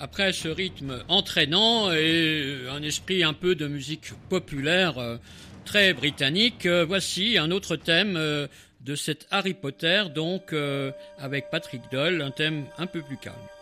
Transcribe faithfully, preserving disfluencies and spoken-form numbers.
Après ce rythme entraînant et un esprit un peu de musique populaire euh, très britannique, euh, voici un autre thème euh, de cet Harry Potter, donc euh, avec Patrick Doyle, un thème un peu plus calme.